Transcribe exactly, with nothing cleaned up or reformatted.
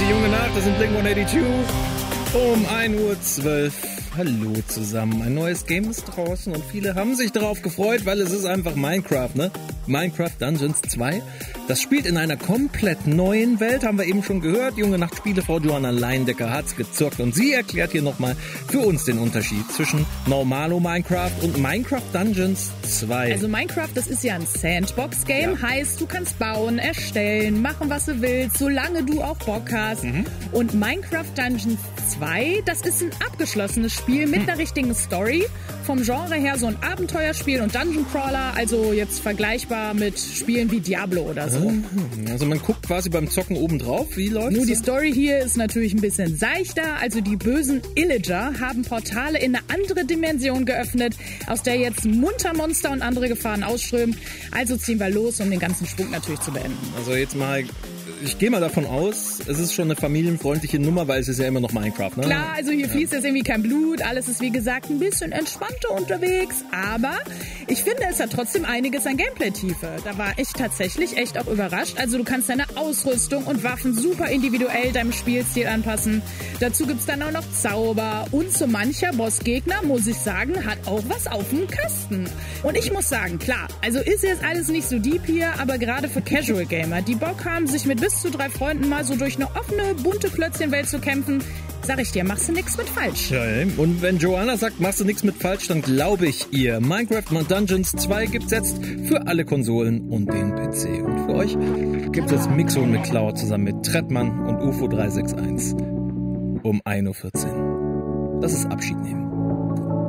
die junge Nacht, das sind Blink hundertzweiundachtzig um ein Uhr zwölf. Hallo zusammen, ein neues Game ist draußen und viele haben sich darauf gefreut, weil es ist einfach Minecraft, ne? Minecraft Dungeons zwei. Das spielt in einer komplett neuen Welt, haben wir eben schon gehört. Junge Nacht Spielefrau Johanna Leindecker hat's gezockt und sie erklärt hier nochmal für uns den Unterschied zwischen Normalo Minecraft und Minecraft Dungeons zwei. Also Minecraft, das ist ja ein Sandbox-Game, Ja. heißt, du kannst bauen, erstellen, machen, was du willst, solange du auch Bock hast. Mhm. Und Minecraft Dungeons zwei, das ist ein abgeschlossenes Spiel mit einer richtigen Story. Vom Genre her so ein Abenteuerspiel und Dungeon Crawler, also jetzt vergleichbar mit Spielen wie Diablo oder so. Also man guckt quasi beim Zocken oben drauf, wie läuft's? Nur die Story hier ist natürlich ein bisschen seichter. Also die bösen Illager haben Portale in eine andere Dimension geöffnet, aus der jetzt munter Monster und andere Gefahren ausströmen. Also ziehen wir los, um den ganzen Spuk natürlich zu beenden. Also jetzt mal, ich gehe mal davon aus, es ist schon eine familienfreundliche Nummer, weil es ist ja immer noch Minecraft, ne? Klar, also hier fließt jetzt irgendwie kein Blut, alles ist wie gesagt ein bisschen entspannter unterwegs, aber ich finde, es hat trotzdem einiges an Gameplay-Tiefe. Da war ich tatsächlich echt auch überrascht. Also du kannst deine Ausrüstung und Waffen super individuell deinem Spielstil anpassen. Dazu gibt's dann auch noch Zauber und so mancher Bossgegner, muss ich sagen, hat auch was auf dem Kasten. Und ich muss sagen, klar, also ist jetzt alles nicht so deep hier, aber gerade für Casual-Gamer, die Bock haben, sich mit bis zu drei Freunden mal so durch eine offene, bunte Klötzchenwelt zu kämpfen, sag ich dir, machst du nichts mit falsch. Ja, und wenn Joanna sagt, machst du nichts mit falsch, dann glaube ich ihr. Minecraft Dungeons zwei gibt's jetzt für alle Konsolen und den P C. Und für euch gibt's jetzt Mixo und McCloud zusammen mit Trettmann und U F O drei sechs eins um ein Uhr vierzehn. Das ist Abschied nehmen.